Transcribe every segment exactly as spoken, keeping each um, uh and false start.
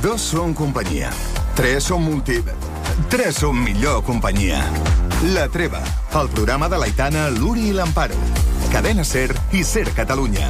Dos són companyia. Tres són multi... Tres són millor companyia. La Treva, el programa de l'Aitana, l'Uri i l'Amparo. Cadena Ser i Ser Catalunya.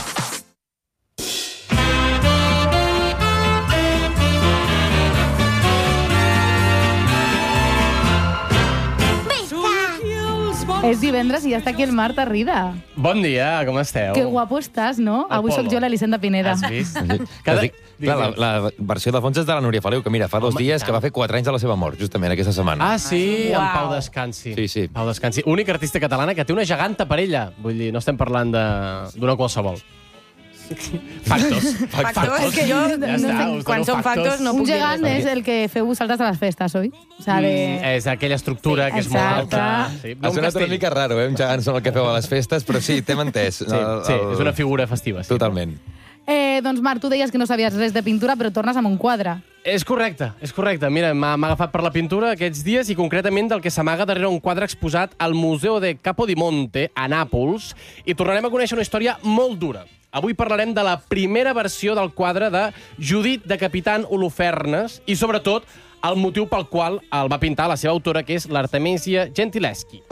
És divendres i ja està aquí el Marc Tarrida. Bon dia, com esteu? Que guapo estàs, no? El Avui polo. sóc jo l'Elisenda Pineda. Has vist? Cada... Clar, la, la versió de fons és de la Núria Feliu, que mira, fa dos Home, dies tant. que va fer quatre anys de la seva mort, justament aquesta setmana. Ah, sí? Uau. En Pau Descansi. Sí, sí. Pau Descansi. Única artista catalana que té una geganta per ella. Vull dir, no estem parlant de- d'una qualsevol. Factos. Factos, és que jo, Ja no està, sé, us quan dono són factos no Un puc dir gegant res. és el que feu vosaltres a les festes, oi? O sea, de... Mm, és aquella estructura Sí, que és molt exacte. alta. Sí, Ha un sonat castell. una mica raro, eh? Un gegant són el que feu a les festes, però sí, t'hem entès. Sí, sí, és una figura festiva. Sí. Totalment. Eh, doncs, Marc, tu deies que no sabies res de pintura, però tornes amb un quadre. És correcte, és correcte. Mira, m'ha m'ha agafat per la pintura aquests dies i concretament del que s'amaga darrere un quadre exposat al Museu de Capodimonte, a Nàpols, i tornarem a conèixer una història molt dura. Avui parlarem de la primera versió del quadre de Judit de Capitán Holofernes i, sobretot, el motiu pel qual el va pintar la seva autora, que és l'Artemisia Gentileschi.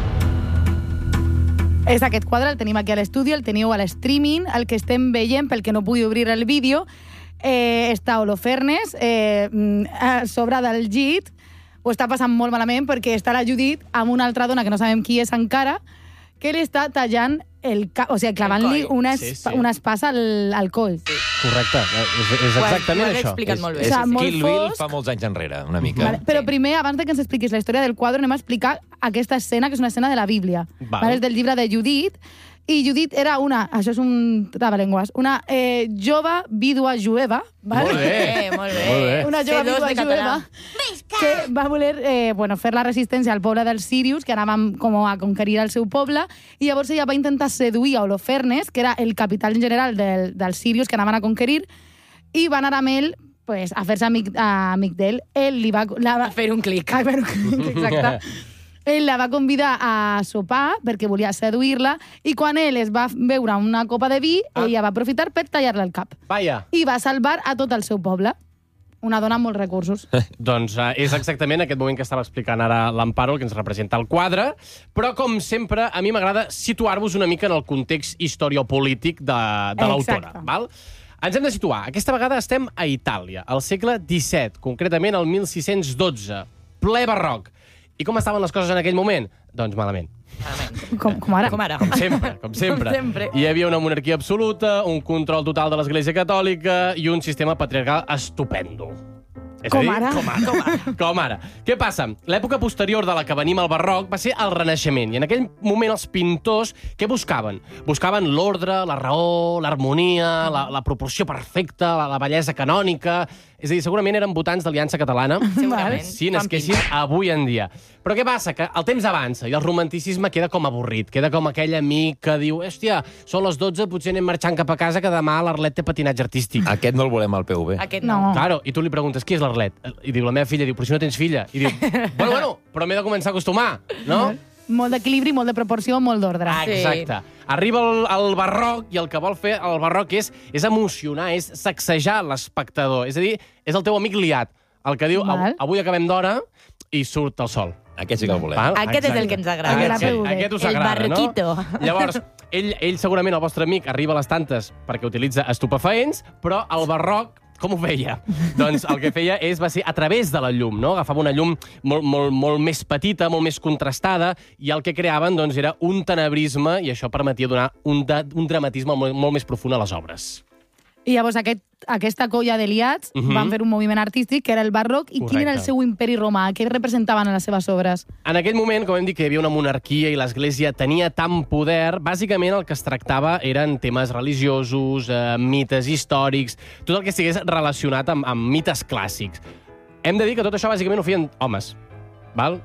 És aquest quadre, el tenim aquí a l'estudi, el teniu a l'streaming, el que estem veient, pel que no pugui obrir el vídeo, eh, està Holofernes, eh, a sobre del llit, ho està passant molt malament perquè està la Judit amb una altra dona que no sabem qui és encara, que li està tallant el cap, o sigui, clavant-li El coll. una, Sí, espa, sí. una espasa al, al coll. Correcte, és, és Ho has- exactament ho has això. explicat molt bé. O sigui, molt Kill Bill fosc. fa molts anys enrere, una mica. Vale, però primer, abans de que ens expliquis la història del quadre, anem a explicar aquesta escena, que és una escena de la Bíblia. Val. Vale, és del llibre de Judit. I Judit era una, això és un trabalengües, una eh, jove vídua jueva. Vale? Molt bé. Eh, molt bé. Molt bé. Una jove C dos vídua de jueva català. que va voler eh, bueno, fer la resistència al poble dels Sírius, que anàvem com a conquerir el seu poble, i llavors ella va intentar seduir a Holofernes, que era el capità general del, dels Sírius que anaven a conquerir, i va anar amb ell pues, a fer-se amic, amic d'ell. Ell li va... La, va A fer un clic. a fer un clic, exacte. Ell la va convidar a sopar perquè volia seduir-la i quan ell es va beure una copa de vi, Ah. ella va aprofitar per tallar-li el cap. Vaja. I va salvar a tot el seu poble. Una dona amb molts recursos. Doncs uh, és exactament aquest moment que estava explicant ara l'Amparo, el que ens representa el quadre, però, com sempre, a mi m'agrada situar-vos una mica en el context historiopolític de, de l'autora. Exacte. Val? Ens hem de situar. Aquesta vegada estem a Itàlia, al segle disset, concretament el mil sis-cents dotze, ple barroc. I com estaven les coses en aquell moment? Doncs malament. Com, com ara. Com ara. Com sempre, com sempre. Com sempre. Hi havia una monarquia absoluta, un control total de l'Església Catòlica i un sistema patriarcal estupendo. És Com a dir, ara. Com ara. Com ara. Com ara. Què passa? L'època posterior de la que venim al barroc va ser el Renaixement, i en aquell moment els pintors què buscaven? Buscaven l'ordre, la raó, l'harmonia, la, la proporció perfecta, la, la bellesa canònica... És a dir, segurament eren votants d'Aliança Catalana Segurament. si n'esquessin avui en dia. Però què passa? Que el temps avança i el romanticisme queda com avorrit. Queda com aquell amic que diu hòstia, són les dotze, potser anem marxant cap a casa que demà l'Arlet té patinatge artístic. Aquest no el volem al P U B. Aquest No. no. Claro, i tu li preguntes, qui és l'Arlet? I diu, la meva filla. Diu, però si no tens filla. I diu, bueno, bueno, però m'he de començar a acostumar, no? Molt d'equilibri, molt de proporció, molt d'ordre. Ah, sí. Exacte. Arriba el, el barroc i el que vol fer el barroc és, és emocionar, és sacsejar l'espectador. És a dir, és el teu amic liat, el que diu, Val. "Av- avui acabem d'hora i surt el sol. Aquest sí que el volem. Val? Aquest és el Exacte. que ens agrada. El de la Aquest, P U B. aquest us El agrada, barroquito. no? Llavors, ell, ell segurament, el vostre amic, arriba a les tantes perquè utilitza estupefaents, però el barroc com ho feia? Doncs el que feia és, va ser a través de la llum, no? Agafava una llum molt, molt, molt més petita, molt més contrastada, i el que creaven doncs, era un tenebrisme, i això permetia donar un, da, un dramatisme molt, molt més profund a les obres. I llavors aquest, aquesta colla d'aliats uh Mhm. -huh. van fer un moviment artístic que era el barroc. I quin era el Correcte. seu imperi romà? Què representaven en les seves obres? En aquell moment, com hem dit, que hi havia una monarquia i l'Església tenia tant poder, bàsicament el que es tractava eren temes religiosos, eh, mites històrics, tot el que estigués relacionat amb, amb mites clàssics. Hem de dir que tot això bàsicament ho feien homes, val?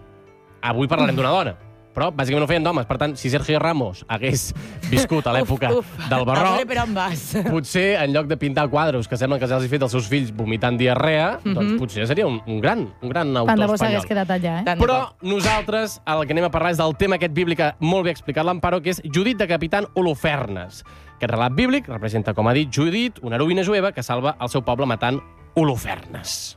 Avui parlarem d'una dona, però bàsicament ho feien d'homes. Per tant, si Sergio Ramos hagués viscut a l'època Uf, uf. del A barroc, veure per on vas. potser, en lloc de pintar quadros que semblen que ja els ha fet els seus fills vomitant diarrea, Mhm. doncs potser seria un, un gran, un gran autor Tant de bo espanyol. s'hagués quedat allà, eh? Tant de Però nosaltres, el que anem a parlar és del tema aquest bíblic que molt bé ha explicat l'Amparo, que és Judit de Capitán Holofernes. Aquest relat bíblic representa, com ha dit, Judit, una heroïna jueva que salva el seu poble matant Holofernes.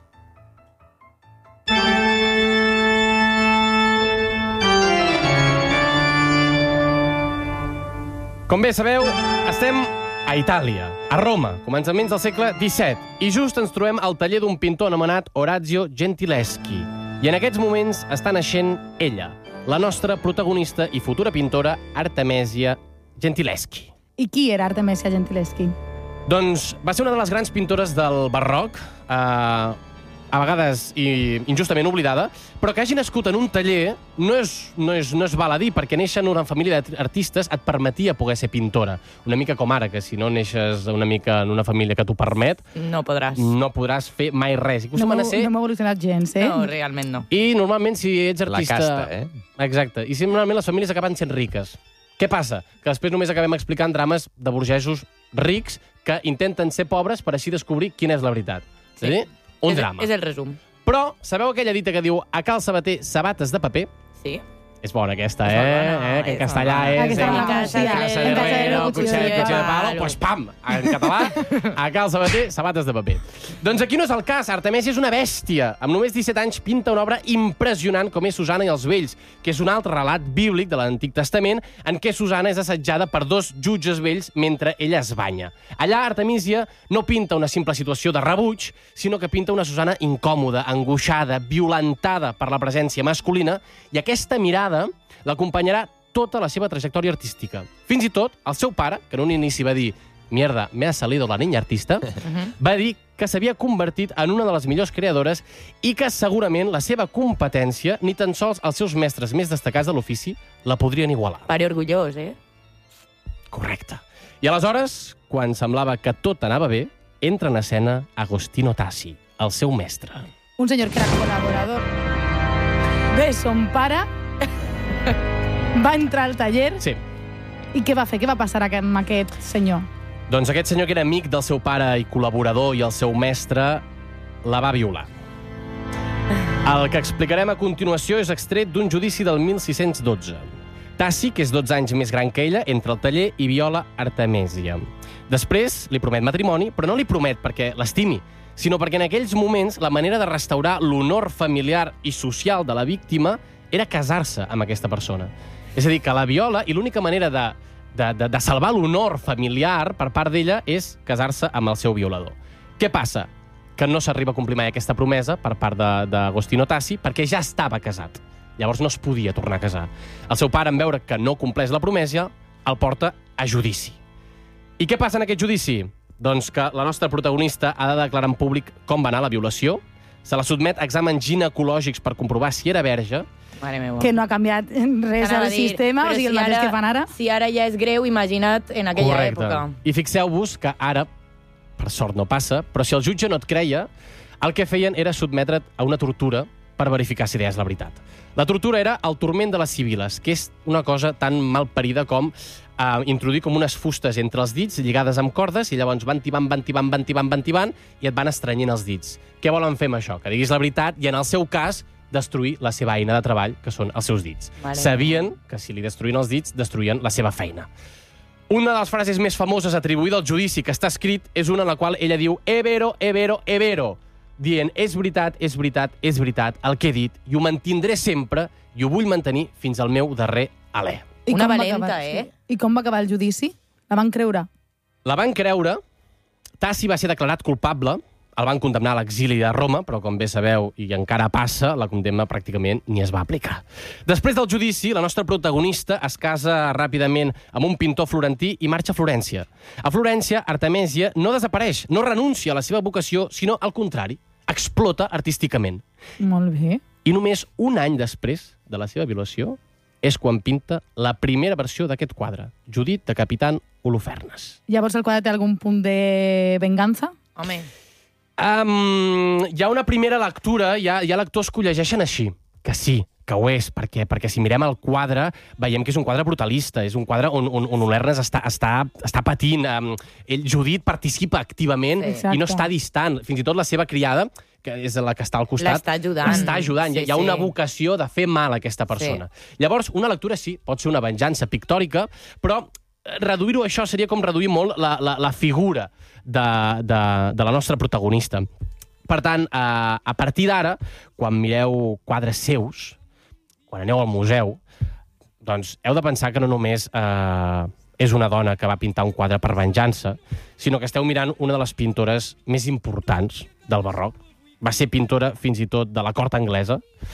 Com bé sabeu, estem a Itàlia, a Roma, començaments del segle disset, i just ens trobem al taller d'un pintor anomenat Orazio Gentileschi. I en aquests moments està naixent ella, la nostra protagonista i futura pintora Artemisia Gentileschi. I qui era Artemisia Gentileschi? Doncs va ser una de les grans pintores del barroc, eh, a vegades i injustament oblidada, però que hagi nascut en un taller no és, no és, no és val a dir, perquè néixer en una família d'artistes et permetia poder ser pintora. Una mica com ara, que si no neixes una mica en una família que t'ho permet, No podràs. no podràs fer mai res. I No no m'ha ser... no m'ha evolucionat gens, eh? No, realment no. I normalment, si ets artista... La casta, eh? Exacte. I si normalment les famílies acaben sent riques. Què passa? Que després només acabem explicant drames de burgesos rics que intenten ser pobres per així descobrir quina és la veritat. Sí. És a dir, un és, drama. És el resum. Però sabeu aquella dita que diu a cal sabater, sabates de paper? Sí. És bona aquesta, És eh? bona, eh? Que en és castellà bona. és... Aquesta eh? bona, casa sí, de en herrero, casa de cuchillo de cuchillo de palo, palo. pues pam! En català, a cal sabater, sabates de paper. Doncs aquí no és el cas. Artemisia és una bèstia. Amb només disset anys pinta una obra impressionant com és Susana i els vells, que és un altre relat bíblic de l'Antic Testament en què Susana és assetjada per dos jutges vells mentre ella es banya. Allà Artemisia no pinta una simple situació de rebuig, sinó que pinta una Susana incòmoda, angoixada, violentada per la presència masculina, i aquesta mirada l'acompanyarà tota la seva trajectòria artística. Fins i tot, el seu pare, que en un inici va dir «Mierda, me ha salido la niña artista», va dir que s'havia convertit en una de les millors creadores i que segurament la seva competència, ni tan sols els seus mestres més destacats de l'ofici, la podrien igualar. Pare orgullós, eh? Correcte. I aleshores, quan semblava que tot anava bé, entra en escena Agostino Tassi, el seu mestre. Un senyor que era col·laborador de son pare, va entrar al taller. Sí. I què va fer? Què va passar amb aquest senyor? Doncs aquest senyor que era amic del seu pare i col·laborador i el seu mestre la va violar. El que explicarem a continuació és extret d'un judici del mil sis-cents dotze. Tassi, que és dotze anys més gran que ella, entra al taller i viola Artemisia. Després li promet matrimoni, però no li promet perquè l'estimi, sinó perquè en aquells moments la manera de restaurar l'honor familiar i social de la víctima era casar-se amb aquesta persona. És a dir, que la viola i l'única manera de, de, de, de salvar l'honor familiar per part d'ella és casar-se amb el seu violador. Què passa? Que no s'arriba a complir mai aquesta promesa per part d'Agostino Tassi perquè ja estava casat. Llavors no es podia tornar a casar. El seu pare, en veure que no compleix la promesa, el porta a judici. I què passa en aquest judici? Doncs que la nostra protagonista ha de declarar en públic com va anar la violació, se la sotmet a exàmens ginecològics per comprovar si era verge. Mare meva. Que no ha canviat res Anava al a dir, sistema, però o sigui, el si mateix ara- que fan ara. Si ara ja és greu, imagina't en aquella Correcte. època. I fixeu-vos que ara, per sort no passa, però si el jutge no et creia, el que feien era sotmetre't a una tortura per verificar si deies la veritat. La tortura era el turment de les sibil·les, que és una cosa tan malparida com eh, introduir com unes fustes entre els dits lligades amb cordes i llavors van tibant, van tibant, van tibant, van tibant i et van estrenyent els dits. Què volen fer amb això? Que diguis la veritat i, en el seu cas, destruir la seva eina de treball, que són els seus dits. Vale. Sabien que si li destruïen els dits, destruïen la seva feina. Una de les frases més famoses atribuïda al judici que està escrit és una en la qual ella diu «È vero, è vero, è vero», dient «És veritat, és veritat, és veritat el que he dit i ho mantindré sempre i ho vull mantenir fins al meu darrer alè». I Una com va valenta, acabar? eh? Sí. I com va acabar el judici? La van creure? La van creure, Tassi va ser declarat culpable, el van condemnar a l'exili de Roma, però com bé sabeu, i encara passa, la condemna pràcticament ni es va aplicar. Després del judici, la nostra protagonista es casa ràpidament amb un pintor florentí i marxa a Florència. A Florència, Artemisia no desapareix, no renuncia a la seva vocació, sinó al contrari, explota artísticament. Molt bé. I només un any després de la seva violació és quan pinta la primera versió d'aquest quadre, Judit de Capitán Holofernes. Llavors el quadre té algun punt de venganza? Home, Um, hi ha una primera lectura, hi ha, hi ha lectors que ho llegeixen així, que sí, que ho és, perquè, perquè si mirem el quadre, veiem que és un quadre brutalista, és un quadre on, on, on Holofernes està, està, està patint, um, ell, Judit participa activament Sí. i no Exacte. està distant, fins i tot la seva criada, que és la que està al costat, L'està ajudant. està ajudant. Sí, Hi ha una sí. vocació de fer mal a aquesta persona. Llavors, una lectura sí, pot ser una venjança pictòrica, però reduir-ho a això seria com reduir molt la, la, la figura de, de, de la nostra protagonista. Per tant, a, a partir d'ara, quan mireu quadres seus, quan aneu al museu, doncs heu de pensar que no només eh, és una dona que va pintar un quadre per venjança, sinó que esteu mirant una de les pintores més importants del barroc. Va ser pintora fins i tot de la cort anglesa.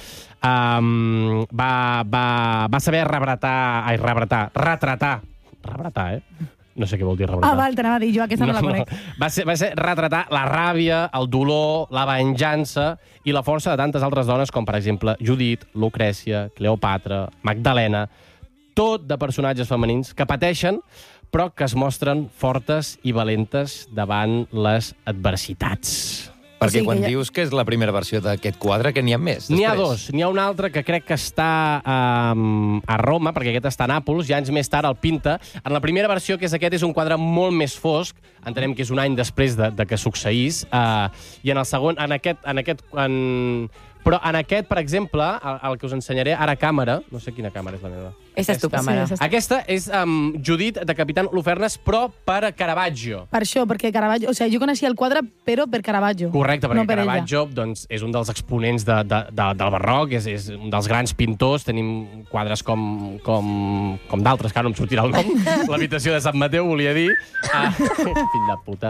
Um, va, va, va saber rebretar... Ai, rebretar. Retratar. Rebretar, eh? No sé què vol dir rebretar. Ah, val, t'anava a dir jo, aquesta no, no la conec. No. Va, ser, va ser retratar la ràbia, el dolor, la venjança i la força de tantes altres dones com, per exemple, Judit, Lucrècia, Cleopatra, Magdalena, tot de personatges femenins que pateixen però que es mostren fortes i valentes davant les adversitats. Perquè O sigui quan que ja- dius que és la primera versió d'aquest quadre, que n'hi ha més? N'hi ha després? dos. N'hi ha un altre que crec que està um, a Roma, perquè aquest està a Nàpols, i anys més tard el pinta. En la primera versió, que és aquest, és un quadre molt més fosc, entenem que és un any després de, de que succeís, uh, i en el segon, en aquest... En aquest en... Però en aquest, per exemple, el, el que us ensenyaré ara a càmera, no sé quina càmera és la meva. Aquesta és tu, càmera. Sí, és- Aquesta és um, Judit, de Capitan Holofernes, però per Caravaggio. Per això, perquè Caravaggio... O sigui, jo coneixia el quadre, però per Caravaggio. Correcte, perquè no per Caravaggio doncs, és un dels exponents de, de, de, del barroc, és, és un dels grans pintors, tenim quadres com, com, com d'altres, que ara no em sortirà el nom. L'habitació de Sant Mateu, volia dir. Ah, fill de puta.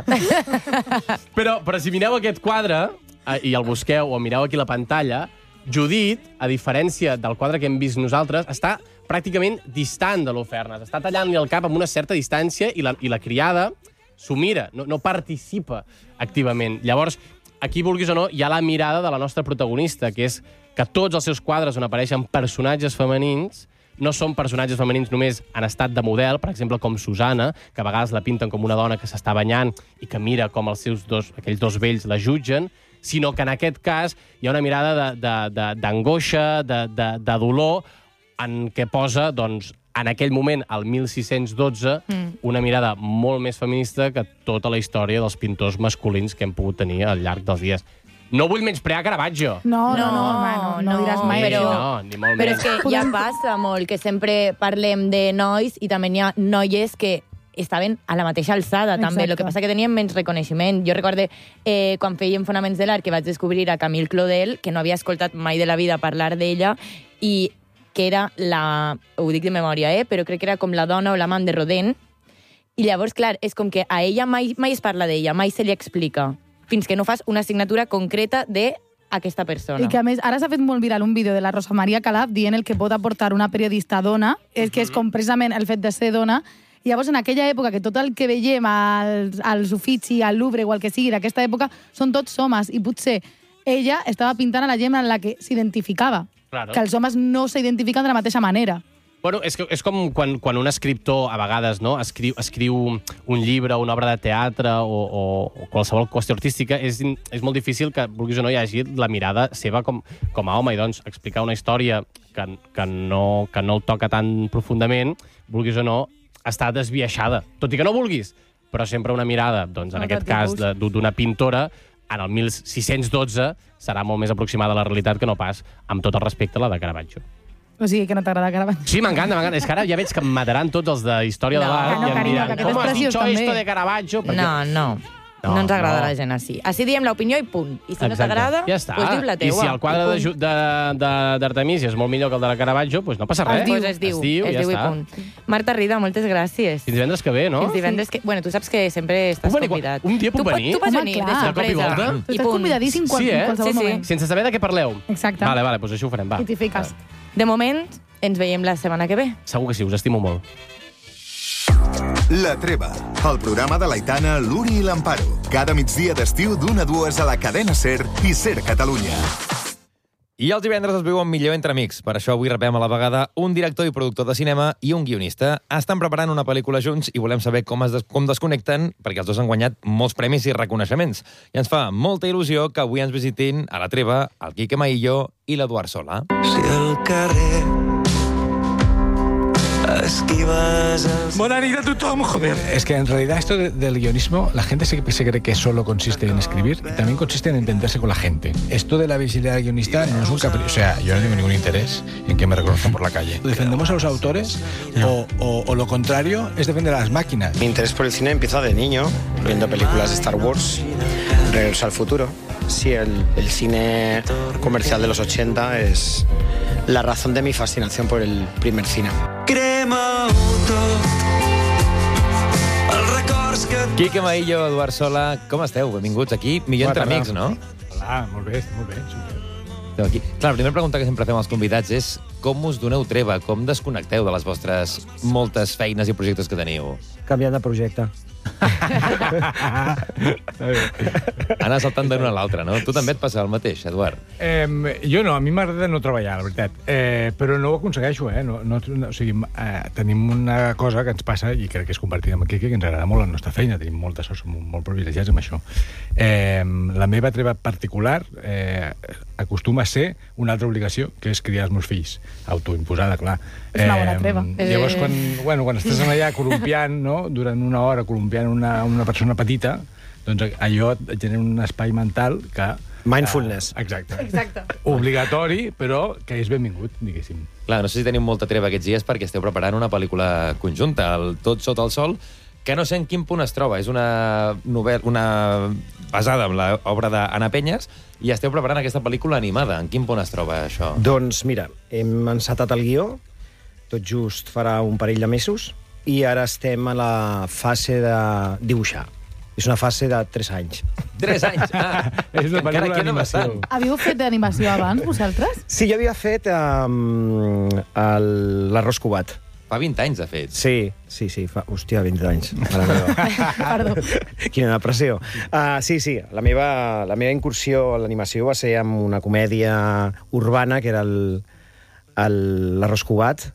Però, però si mireu aquest quadre, eh, i el busqueu, o mireu aquí la pantalla, Judit, a diferència del quadre que hem vist nosaltres, està pràcticament distant de l'Holofernes. Està tallant-li el cap amb una certa distància i la, i la criada s'ho mira, no, no participa activament. Llavors, aquí, vulguis o no, hi ha la mirada de la nostra protagonista, que és que tots els seus quadres on apareixen personatges femenins no són personatges femenins només en estat de model, per exemple, com Susana, que a vegades la pinten com una dona que s'està banyant i que mira com els seus dos, aquells dos vells la jutgen, sinó que en aquest cas hi ha una mirada d'angoixa, de, de, de, de, de dolor, en què posa, doncs, en aquell moment, al mil sis-cents dotze, mm. una mirada molt més feminista que tota la història dels pintors masculins que hem pogut tenir al llarg dels dies. No vull menysprear Caravaggio. No, no, no, no, home, no, no, no diràs mai però- això. No, ni molt Però menys. és que ja passa molt que sempre parlem de nois i també n'hi ha noies que estaven a la mateixa alçada, també. Exacte. El que passa que tenien menys reconeixement. Jo recorde eh, quan fèiem Fonaments de l'Art que vaig descobrir a Camille Claudel, que no havia escoltat mai de la vida parlar d'ella, i que era la... Ho dic de memòria, eh? Però crec que era com la dona o l'amant de Rodin. I llavors, clar, és com que a ella mai, mai es parla d'ella, mai se li explica, fins que no fas una assignatura concreta de aquesta persona. I que, a més, ara s'ha fet molt viral un vídeo de la Rosa Maria Calaf dient el que pot aportar una periodista dona, és que és com precisament el fet de ser dona. I llavors, en aquella època, que tot el que veiem als, als Uffizi, al Louvre o el que sigui d'aquesta època, són tots homes. I potser ella estava pintant a la gent en la que s'identificava. Claro. Que els homes no s'identifiquen de la mateixa manera. Bueno, és, que, és com quan, quan un escriptor, a vegades, no, escriu, escriu un llibre, una obra de teatre o, o, o qualsevol qüestió artística, és, és molt difícil que, vulguis o no, hi hagi la mirada seva com, com a home, i doncs explicar una història que, que, no, que no el toca tan profundament, vulguis o no, està desbiaixada. Tot i que no vulguis, però sempre una mirada, doncs, en Un aquest altre cas, tipus. de- d'una pintora, en el mil sis-cents dotze, serà molt més aproximada a la realitat que no pas, amb tot el respecte, la de Caravaggio. O sigui, que no t'agrada Caravaggio. Sí, m'encanta, m'encanta. És que ara ja veig que em mataran tots els de història No, de l'art. que no, i em carinyo, diran, que aquest com és has preciós, dicho també. esto de Caravaggio? Perquè... No, no. No, No, ens agrada no. la gent així. Així diem l'opinió i punt. I si no Exacte. t'agrada, ja està. pues diu la teua. I si el quadre I de punt. Ju- de- de- d'Artemisia és molt millor que el de la Caravaggio, doncs no passa Es res. diu. Pues es diu, es diu, es ja diu i està. punt. Marta Rida, moltes gràcies. Fins divendres que ve, no? Fins divendres que... Bueno, tu saps que sempre estàs Puc venir convidat. quan- un dia puc tu, pot- venir? Tu pots Home, venir, clar. de De cop i sorpresa. volta. Tu I estàs punt. convidadíssim qual, Sí, eh? en qualsevol Sí, sí. moment. Sense saber de què parleu. Exacte. Vale, vale, doncs això ho farem, va. I t'hi fiques. De moment, ens veiem la setmana que ve. Segur que sí, us estimo molt. La Treva, el programa de l'Aitana, l'Uri i l'Amparo. Cada migdia d'estiu d'una a dues a la cadena SER i SER Catalunya. I els divendres es viuen millor entre amics. Per això avui repem a la vegada un director i productor de cinema i un guionista. Estan preparant una pel·lícula junts i volem saber com, es des com desconnecten, perquè els dos han guanyat molts premis i reconeixements. I ens fa molta il·lusió que avui ens visitin a la Treva el Quique Maillo i l'Eduard Sola. Si el carrer esquives els... Buena nit a tothom, joder. Es que en realidad esto de- del guionismo, la gente se, se cree que solo consiste en escribir y también consiste en entenderse con la gente. Esto de la visibilidad del guionista no es un capricho. O sea, yo no tengo ningún interés en que me reconozcan por la calle. ¿Defendemos a los autores o, o, o lo contrario es defender a las máquinas? Mi interés por el cine empieza de niño, viendo películas de Star Wars, ponerse al futuro. Sí, el, el cine comercial de los ochenta es la razón de mi fascinación por el primer cine. Quique Maillo, Eduard Sola, com esteu? Benvinguts aquí. Millor entre amics, no? Hola, molt bé, molt bé, super. Esteu aquí. Clar, la primera pregunta que sempre fem als convidats és com us doneu treva, com desconnecteu de les vostres moltes feines i projectes que teniu? Canviant de projecte. Anar saltant d'una a l'altra, no? Tu també et passa el mateix, Eduard? Eh, jo no, a mi m'agrada no treballar, la veritat. Eh, però no ho aconsegueixo, eh? No, no, no, o sigui, eh, tenim una cosa que ens passa, i crec que és compartida amb el Quique, que ens agrada molt la nostra feina, tenim molta sort, som molt privilegiats amb això. Eh, la meva treva particular eh, acostuma a ser una altra obligació, que és criar els meus fills. Autoimposada, clar. És una bona treva. Eh, llavors, quan, bueno, quan estàs allà columpiant, no?, durant una hora columpiant una, una persona petita, doncs allò et genera un espai mental que... Mindfulness. Uh, exacte. Exacte. Obligatori, però que és benvingut, diguéssim. Clar, no sé si teniu molta treva aquests dies perquè esteu preparant una pel·lícula conjunta, el Tot sota el sol, que no sé en quin punt es troba. És una novel·la una... basada en l'obra d'Anna Penyes i esteu preparant aquesta pel·lícula animada. En quin punt es troba això? Doncs mira, hem encetat el guió, tot just farà un parell de mesos, i ara estem a la fase de dibuixar. És una fase de tres anys. Tres anys? Ah, és una encara pel·lícula queda d'animació. bastant. Havíeu fet d'animació abans, vosaltres? Sí, jo havia fet um, el- l'arròs cubat. Fa vint anys, de fet. Sí, sí, sí. Fa, hòstia, vint anys. Mare meva. Perdó. Quina depressió. Uh, sí, sí, la meva, la meva incursió a l'animació va ser amb una comèdia urbana, que era el- el- l'arròs cubat,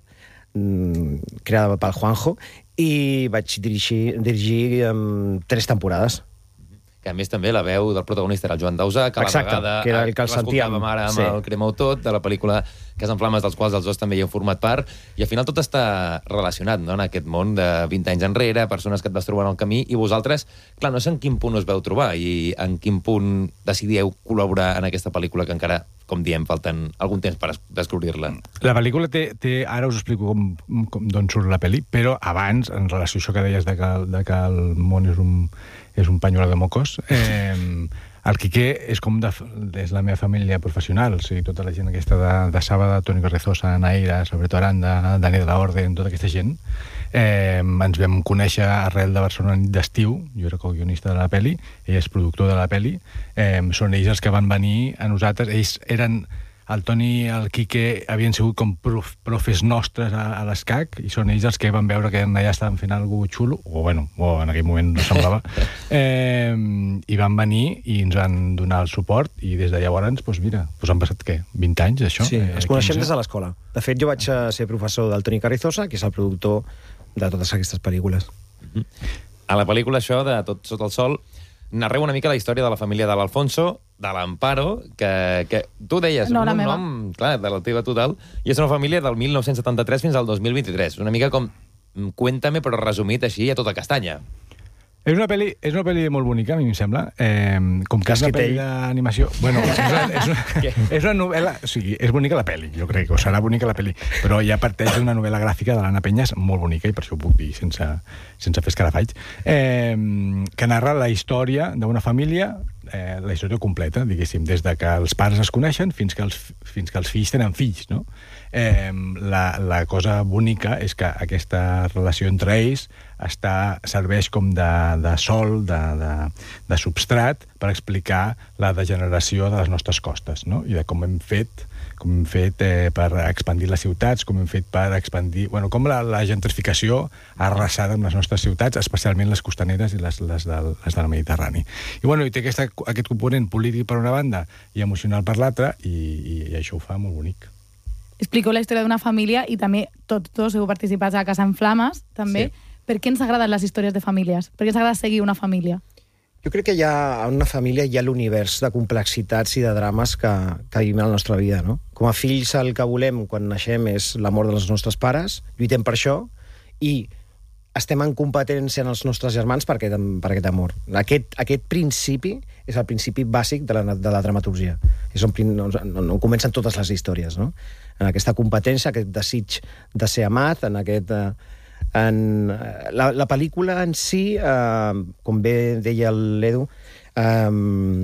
mm, creada pel Juanjo, i vaig dirigir, dirigir um, tres temporades. Que a més també la veu del protagonista era el Joan Dausà, que a la Exacte, vegada que era el que el sentíem. l'escoltàvem ara amb Sí. el Cremeu Tot, de la pel·lícula Cas en Flames, dels quals els dos també hi heu format part, i al final tot està relacionat, no?, en aquest món de vint anys enrere, persones que et vas trobar en el camí, i vosaltres, clar, no sé en quin punt us veu trobar i en quin punt decidíeu col·laborar en aquesta pel·lícula que encara, com diem, falten algun temps per descobrir-la. La pel·lícula té, té ara us explico com, com d'on surt la pel·li, però abans, en relació a això que deies de que, de que el món és un, és un pañuelo de mocos, eh, el Quique és com de, és la meva família professional, o sigui, tota la gent aquesta de, de Sàbada, Toni Carrizosa, Naira, Sobretot Aranda, Dani de la Orden, tota aquesta gent, eh, ens vam conèixer arrel de Barcelona nit d'estiu, jo era co-guionista de la pel·li, ell és productor de la pel·li, eh, són ells els que van venir a nosaltres, ells eren... El Toni i el Quique havien sigut com prof, profes nostres a, a l'ESCAC, i són ells els que van veure que allà estaven fent alguna cosa xulo, o bueno, o en aquell moment no semblava, eh, i van venir i ens van donar el suport, i des de llavors, doncs mira, doncs han passat, què, vint anys, això? Sí, Eh, ens coneixem quinze? des de l'escola. De fet, jo vaig eh, ser professor del Toni Carrizosa, que és el productor de totes aquestes pel·lícules. A la pel·lícula, això, de Tot sota el sol, narreu una mica la història de la família de l'Alfonso, de l'Amparo, que, que tu deies No, la un meva. nom, clar, de la teva total, i és una família del mil nou-cents setanta-tres fins al dos mil vint-i-tres. Una mica com, mm, cuéntame, però resumit així a tota castanya. És una pel·li, és una pel·li molt bonica, a mi em sembla. Eh, com que és una Casquetell. pel·li d'animació... Bueno, és una, és, una, és una novel·la... O sigui, és bonica la pel·li, jo crec, o serà bonica la pel·li, però ja parteix d'una novel·la gràfica de l'Anna Penyes molt bonica, i per això ho puc dir sense, sense fer escarafalls, eh, que narra la història d'una família, eh, la història completa, diguéssim, des de que els pares es coneixen fins que els, fins que els fills tenen fills, no? Eh, la, la cosa bonica és que aquesta relació entre ells està, serveix com de, de sol, de, de, de substrat, per explicar la degeneració de les nostres costes, no? I de com hem fet com hem fet eh, per expandir les ciutats, com hem fet per expandir... Bueno, com la, la gentrificació ha arrasat amb les nostres ciutats, especialment les costaneres i les, les, del, les del Mediterrani. I, bueno, i té aquesta, aquest component polític per una banda i emocional per l'altra, i, i, i això ho fa molt bonic. Explico la història d'una família i també tots dos heu participat a Casa en Flames, també. Sí. Per què ens agraden les històries de famílies? Per què ens agrada seguir una família? Jo crec que hi ha, en una família hi ha l'univers de complexitats i de drames que, que vivim a la nostra vida, no? Com a fills, el que volem quan naixem és l'amor dels nostres pares, lluitem per això, i estem en competència en els nostres germans per aquest, per aquest amor. Aquest, aquest principi és el principi bàsic de la, de la dramaturgia. És on, on, on comencen totes les històries, no? En aquesta competència, aquest desig de ser amat, en aquest... Eh, en, la, la pel·lícula en si, eh, com bé deia l'Edu, Um,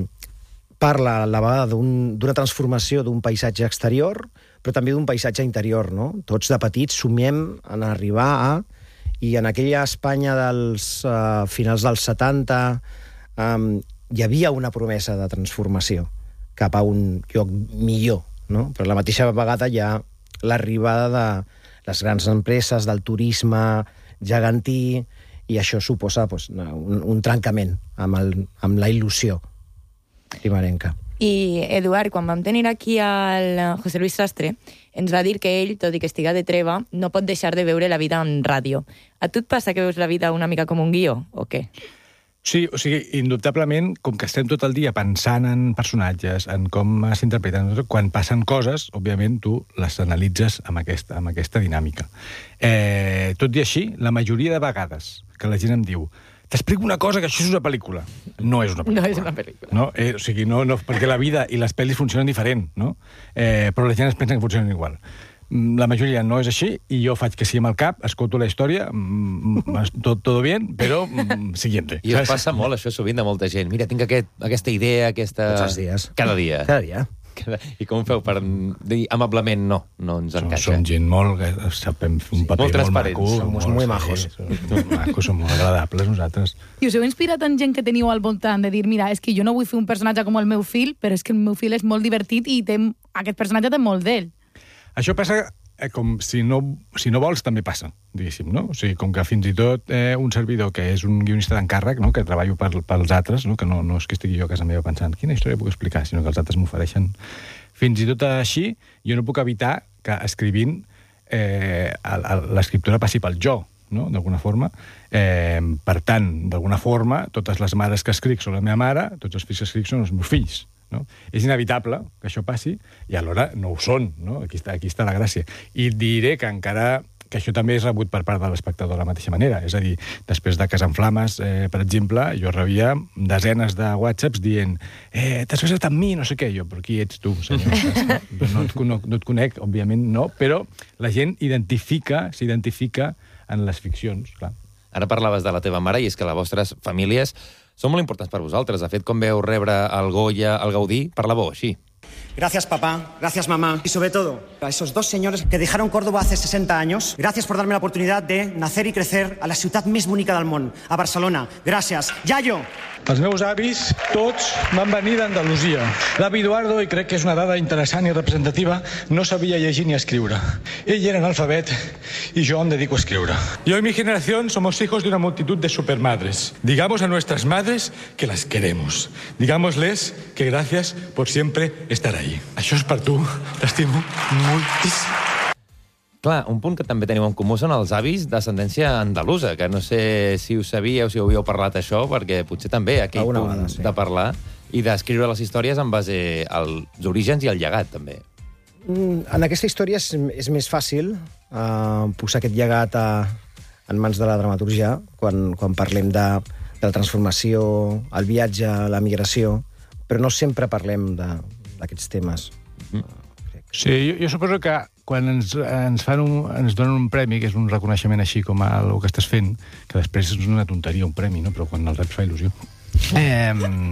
parla a la vegada d'un- d'una transformació d'un paisatge exterior, però també d'un paisatge interior, no? Tots de petits somiem en arribar a... I en aquella Espanya dels uh, finals dels setanta um, hi havia una promesa de transformació cap a un lloc millor, no? Però a la mateixa vegada hi ha l'arribada de les grans empreses, del turisme gegantí, i això suposa pues, un, un trencament amb, el, amb la il·lusió primerenca. I, Eduard, quan vam tenir aquí al José Luis Sastre, ens va dir que ell, tot i que estiga de treva, no pot deixar de veure la vida en ràdio. A tu et passa que veus la vida una mica com un guió, o què? Sí, o sigui, indubtablement, com que estem tot el dia pensant en personatges, en com s'interpreten, quan passen coses, òbviament, tu les analitzes amb aquesta, amb aquesta dinàmica. Eh, tot i així, la majoria de vegades que la gent em diu t'explico una cosa, que això és una pel·lícula. No és una pel·lícula. No és una pel·lícula. No? Eh, o sigui, no, no, perquè la vida i les pel·lis funcionen diferent, no? Eh, però la gent es pensa que funcionen igual. La majoria no és així, i jo faig que sí amb el cap, escolto la història, tot, tot bien, però siguiente. I us passa molt, això, sovint, de molta gent. Mira, tinc aquest, aquesta idea, aquesta... Tots els dies. Cada dia. Cada dia. I com ho feu per dir amablement no, no ens Som, encaixa? som gent molt... Sapem fer un paper molt transparents. molt maco. Som muy majos. Sí, som macos, som molt agradables nosaltres. I us heu inspirat en gent que teniu al voltant de dir, mira, és que jo no vull fer un personatge com el meu fill, però és que el meu fill és molt divertit i té, aquest personatge té molt d'ell. Això passa eh, com si no, si no vols, també passa, diguéssim, no? O sigui, com que fins i tot eh, un servidor que és un guionista d'encàrrec, no? Que treballo per, pels altres, no? Que no, no és que estigui jo a casa meva pensant quina història puc explicar, sinó que els altres m'ofereixen. Fins i tot així, jo no puc evitar que escrivint eh, l'escriptura passi pel jo, no? D'alguna forma. Eh, per tant, d'alguna forma, totes les mares que escric són la meva mare, tots els fills que escric són els meus fills. No? És inevitable que això passi, i alhora no ho són, no? Aquí està, aquí està la gràcia. I diré que encara que això també és rebut per part de l'espectador de la mateixa manera. És a dir, després de Casa en Flames, eh, per exemple, jo rebia desenes de whatsapps dient eh, t'has casat amb mi, no sé què. Jo, però qui ets tu, senyor? no, et, no, no et conec, òbviament no, però la gent identifica, s'identifica en les ficcions, clar. Ara parlaves de la teva mare, i és que les vostres famílies són molt importants per vosaltres. De fet, com veu rebre el Goya, el Gaudí, parlàveu així. Gracias, papá. Gracias, mamá. Y sobre todo, a esos dos señores que dejaron Córdoba hace sesenta años, gracias por darme la oportunidad de nacer y crecer a la ciutat més bonica del món, a Barcelona. Gràcies. Yayo! Els meus avis, tots, van venir d'Andalusia. L'avi Eduardo, i crec que és una dada interessant i representativa, no sabia llegir ni escriure. Ell era analfabet y yo em dedico a escriure. Yo y mi generación somos hijos de una multitud de supermadres. Digamos a nuestras madres que las queremos. Digámosles que gracias por siempre estar ahí. Això és per tu. T'estimo moltíssim. Clar, un punt que també teniu en comú són els avis d'ascendència andalusa, que no sé si ho sabíeu, si ho havíeu parlat això, perquè potser també aquell Alguna punt vegada, sí. de parlar i d'escriure les històries en base als orígens i al llegat, també. Mm, En aquesta història és, és més fàcil uh, posar aquest llegat a, en mans de la dramaturgia quan, quan parlem de, de la transformació, el viatge, la migració, però no sempre parlem d'aquests temes. Mm. Sí, jo, jo suposo que quan ens, ens, fan un, ens donen un premi, que és un reconeixement així com el que estàs fent, que després és una tonteria, un premi, no? Però quan el reps fa il·lusió. Eh,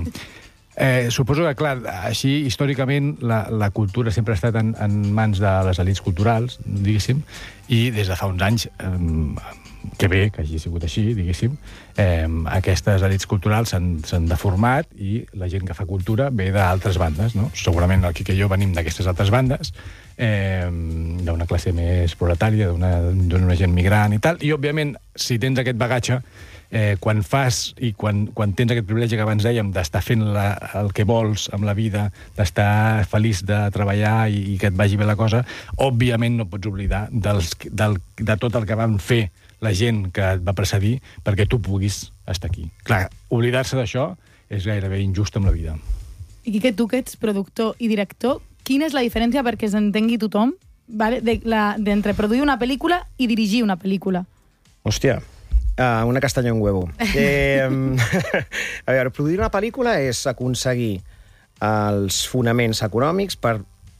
eh, suposo que, clar, així, històricament, la, la cultura sempre ha estat en, en mans de les elits culturals, diguéssim, i des de fa uns anys, eh, que bé que hagi sigut així, diguéssim, eh, aquestes elits culturals s'han deformat i la gent que fa cultura ve d'altres bandes, no? Segurament el Quique i jo venim d'aquestes altres bandes, eh, d'una classe més proletària, d'una gent migrant i tal, i, òbviament, si tens aquest bagatge, eh, quan fas i quan, quan tens aquest privilegi que abans dèiem d'estar fent la, el que vols amb la vida, d'estar feliç de treballar i, i que et vagi bé la cosa, òbviament no pots oblidar dels, del, de tot el que van fer la gent que et va precedir perquè tu puguis estar aquí. Clar, oblidar-se d'això és gairebé injust amb la vida. I Quique, tu que ets productor i director, quina és la diferència perquè s'entengui tothom, vale, d'entre de produir una pel·lícula i dirigir una pel·lícula? Hòstia, uh, una castanya en huevo. Eh, a veure, produir una pel·lícula és aconseguir els fonaments econòmics per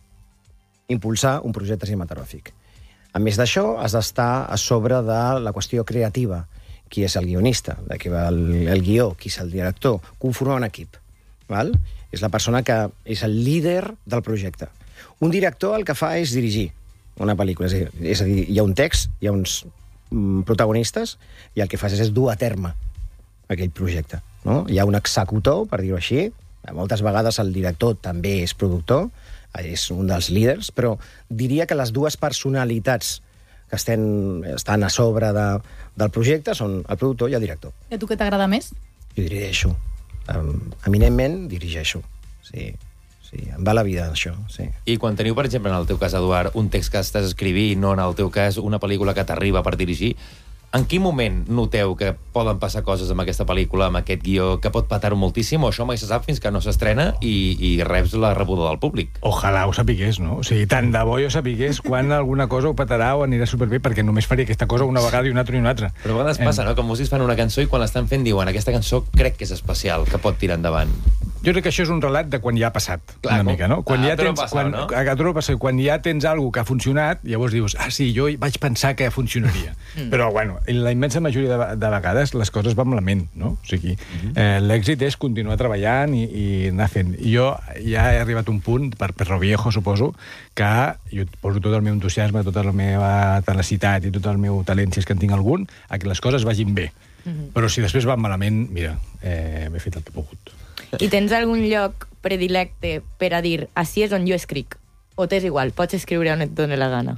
impulsar un projecte cinematogràfic. A més d'això, has d'estar a sobre de la qüestió creativa. Qui és el guionista, de qui va el, el guió, qui és el director, conformar un equip. val? És la persona que és el líder del projecte. Un director el que fa és dirigir una pel·lícula. És a dir, és a dir hi ha un text, hi ha uns mm, protagonistes, i el que fas és, és dur a terme aquell projecte. No? Hi ha un executor, per dir-ho així. Moltes vegades el director també és productor, és un dels líders, però diria que les dues personalitats que estan, estan a sobre de, del projecte són el productor i el director. I a tu què t'agrada més? Jo dirigeixo. Um, eminentment dirigeixo. Sí, sí, em va la vida, això, sí. I quan teniu, per exemple, en el teu cas, Eduard, un text que estàs escrivint, o en el teu cas una pel·lícula que t'arriba per dirigir, en quin moment noteu que poden passar coses amb aquesta pel·lícula, amb aquest guió, que pot patar-ho moltíssim, o això mai se sap fins que no s'estrena i, i reps la rebuda del públic? Ojalà ho sapigués, no? O sigui, tant de bo jo sapigués quan alguna cosa ho patarà o anirà superbé, perquè només faria aquesta cosa una vegada i una altra i una altra. Però a vegades passa, no?, que músics fan una cançó i quan l'estan fent diuen aquesta cançó crec que és especial, que pot tirar endavant. Jo crec que això és un relat de quan ja ha passat, Clar, una mica, no? Quan ah, ja tens, passar, quan, no? A tu no passa, quan ja tens alguna que ha funcionat, llavors dius, ah, sí, jo vaig pensar que funcionaria. Mm. Però, bueno, la immensa majoria de, de vegades les coses van amb la ment, no? O sigui, mm-hmm. eh, l'èxit és continuar treballant i, i anar fent. I jo ja he arribat a un punt, per Perro Viejo, suposo, que jo poso tot el meu entusiasme, tota la meva tenacitat i tot el meu talent, si és que en tinc algun, a que les coses vagin bé. Mm-hmm. Però si després van malament, mira, eh, m'he fet el que he pogut. I tens algun lloc predilecte per a dir així és on jo escric? O t'és igual, pots escriure on et doni la gana?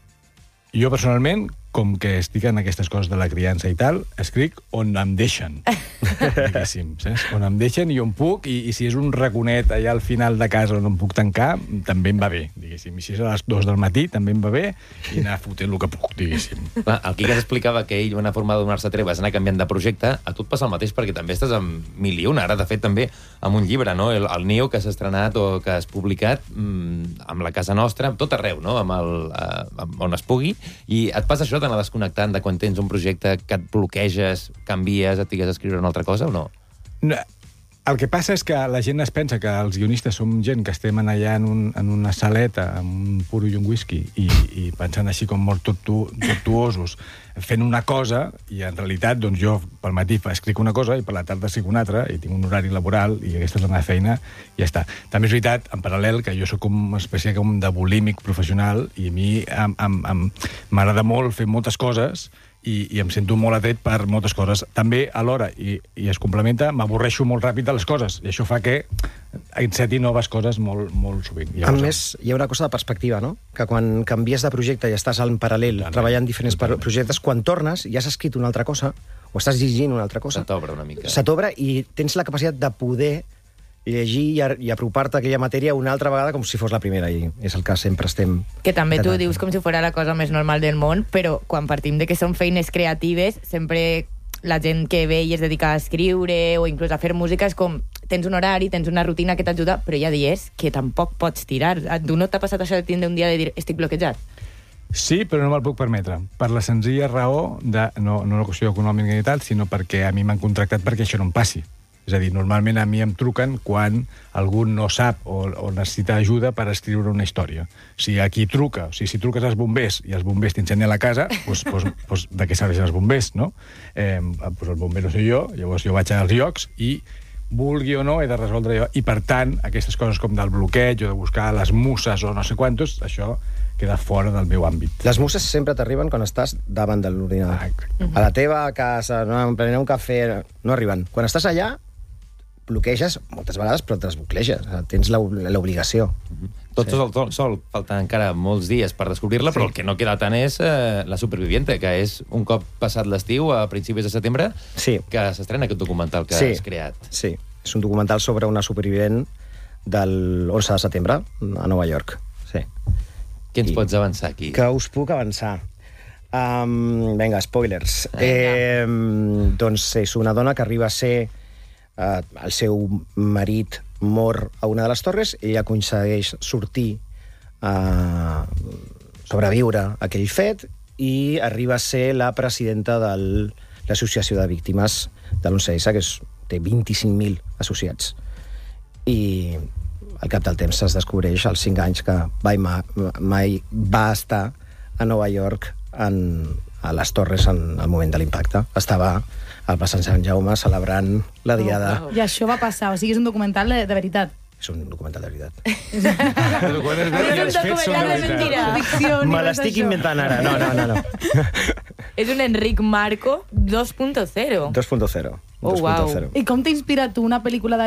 Jo, personalment, com que estic en aquestes coses de la criança i tal, escric on em deixen, diguéssim, saps? On em deixen i on puc, i, i si és un raconet allà al final de casa on em puc tancar, també em va bé, diguéssim. I si és a les dues del matí, també em va bé, i anar fotent el que puc, diguéssim. Clar, el Quique explicava que ell, una forma de donar-se treva és anar canviant de projecte. A tu et passa el mateix, perquè també estàs amb mil i una, ara, de fet, també amb un llibre, no? El, el Nio, que s'ha estrenat o que has publicat, mmm, amb la casa nostra, tot arreu, no? Amb el, eh, on es pugui. I et passa això d'anar desconnectant de quan tens un projecte que et bloqueges, canvies, et digues a escriure una altra cosa o no? No. El que passa és que la gent es pensa que els guionistes som gent que estem allà en, un, en una saleta amb un puro i un whisky i, i pensant així com molt tortu, tortuosos, fent una cosa, i en realitat doncs jo pel matí escric una cosa i per la tarda escric una altra, i tinc un horari laboral i aquesta és la meva feina, i ja està. També és veritat, en paral·lel, que jo sóc una espècie com de bulímic professional i a mi m'agrada molt fer moltes coses i, i em sento molt atret per moltes coses. També, alhora, i, i es complementa, m'avorreixo molt ràpid de les coses, i això fa que enceti noves coses molt, molt sovint. A més, hi ha una cosa de perspectiva, no? Que quan canvies de projecte i estàs en paral·lel treballant diferents projectes, quan tornes ja has escrit una altra cosa, o estàs llegint una altra cosa. Se t'obre una mica. Se t'obre i tens la capacitat de poder llegir i, a, i apropar-te a aquella matèria una altra vegada com si fos la primera, i és el que sempre estem... Que també tu dius com si fos la cosa més normal del món, però quan partim de que són feines creatives, sempre la gent que ve i es dedica a escriure o inclús a fer música és com, tens un horari, tens una rutina que t'ajuda, però hi ha dies que tampoc pots tirar. A tu no t'ha passat això de tindre un dia de dir estic bloquejat? Sí, però no me'l puc permetre. Per la senzilla raó de, no, no una qüestió econòmica ni tal, sinó perquè a mi m'han contractat perquè això no em passi. És a dir, normalment a mi em truquen quan algú no sap o, o necessita ajuda per escriure una història. Si aquí truca, o sigui, si truques als bombers i els bombers t'incendien la casa, doncs, doncs, doncs de què serveixen els bombers, no? Eh, doncs el bomber no soy jo, llavors jo vaig als llocs i vulgui o no, he de resoldre jo. I, per tant, aquestes coses com del bloqueig o de buscar les muses o no sé quantos, això queda fora del meu àmbit. Les muses sempre t'arriben quan estàs davant de l'ordinador. Ah, a la teva casa, no, prenent un cafè, no arriben. Quan estàs allà, bloqueges moltes vegades, però te les bloqueges. Tens l'obligació. Mm-hmm. Tot sí. sol, sol, falten encara molts dies per descobrir-la, sí. Però el que no queda tant és eh, La Superviviente, que és un cop passat l'estiu, a principis de setembre, sí. Que s'estrena aquest documental que sí. has creat. Sí, és un documental sobre una supervivent del onze de setembre a Nova York. Sí. Què ens I pots avançar aquí? Que us puc avançar. Um, vinga, spoilers. Eh, doncs és una dona que arriba a ser Uh, el seu marit mor a una de les torres, ella aconsegueix sortir a uh, sobreviure a aquell fet i arriba a ser la presidenta de l'Associació de Víctimes de l'onze essa, que és, té vint-i-cinc mil associats. I al cap del temps es descobreix als cinc anys que mai, mai va estar a Nova York en, a les Torres en el moment de l'impacte. Estava al passant Sant Jaume celebrant la diada. Oh, wow. I això va passar, o sigui, és un documental de, de veritat. És un documental de veritat. És un documental de mentira. Me l'estic inventant ara. No, no, no. no. És un Enric Marco dos punt zero. dos punt zero. Oh, wow. I com t'ha inspirat tu una pel·lícula de